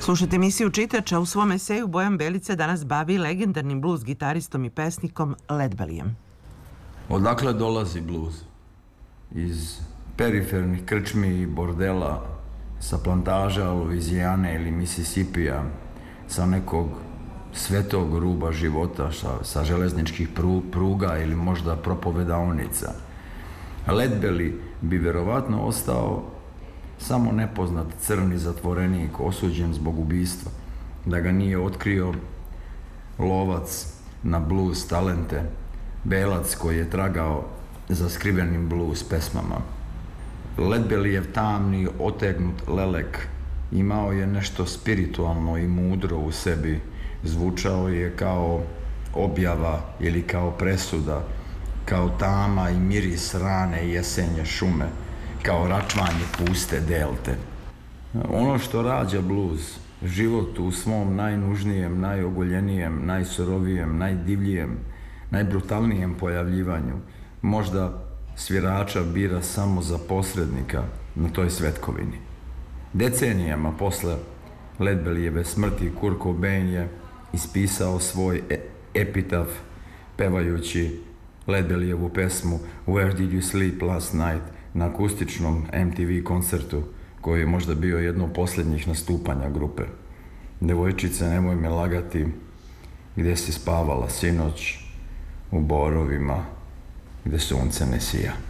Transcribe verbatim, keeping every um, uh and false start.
Slušajte emisiju Čitač, a u svom eseju Bojan Belica danas bavi legendarnim blues gitaristom i pesnikom Ledbellyem. Odakle dolazi blues? Iz perifernih krčmi i bordela, sa plantaža Luizijane ili Misisipija, sa nekog svetog ruba života, sa, sa železničkih pru, pruga ili možda propovedaonica. Ledbelly bi verovatno ostao samo nepoznat crni zatvorenik osuđen zbog ubistva, da ga nije otkrio lovac na blues talente, belac koji je tragao za skrivenim blues pesmama. Ledbellyjev tamni, otegnut lelek imao je nešto spiritualno i mudro u sebi, zvučao je kao objava ili kao presuda, kao tama i miris rane jesenje šume, kao račvanje puste delte. Ono što rađa blues, život u svom najnužnijem, najogoljenijem, najsurovijem, najdivljijem, najbrutalnijem pojavljivanju, možda svirača bira samo za posrednika na toj svetkovini. Decenijama posle Ledbellyjeve smrti Kurt Cobain je ispisao svoj e epitaf pevajući Ledbellyjevu pesmu Where Did You Sleep Last Night na akustičnom M T V koncertu koji je možda bio jedno od posljednjih nastupanja grupe. Devojčice, nemoj me lagati, gdje si spavala sinoć, u borovima gdje sunce ne sija.